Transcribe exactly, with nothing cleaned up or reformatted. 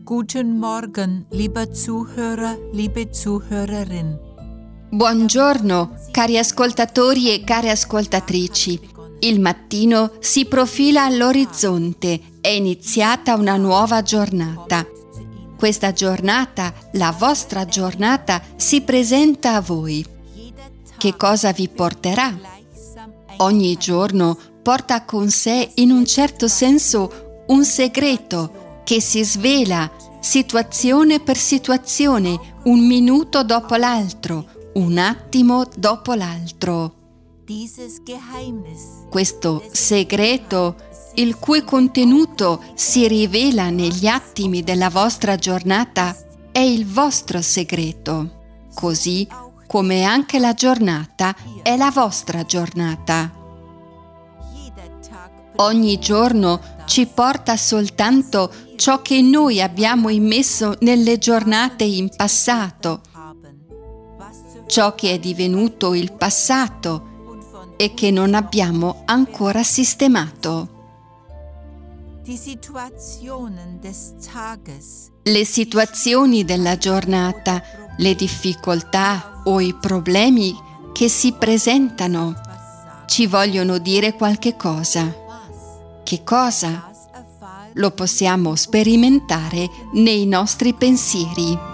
Guten Morgen, lieber Zuhörer, liebe Zuhörerin. Buongiorno, cari ascoltatori e care ascoltatrici. Il mattino si profila all'orizzonte, è iniziata una nuova giornata. Questa giornata, la vostra giornata, si presenta a voi. Che cosa vi porterà? Ogni giorno porta con sé in un certo senso un segreto che si svela situazione per situazione, un minuto dopo l'altro, un attimo dopo l'altro. Questo segreto, il cui contenuto si rivela negli attimi della vostra giornata, è il vostro segreto, così come anche la giornata è la vostra giornata. Ogni giorno ci porta soltanto ciò che noi abbiamo immesso nelle giornate in passato, ciò che è divenuto il passato e che non abbiamo ancora sistemato. Le situazioni della giornata, le difficoltà o i problemi che si presentano ci vogliono dire qualche cosa. Che cosa? Lo possiamo sperimentare nei nostri pensieri.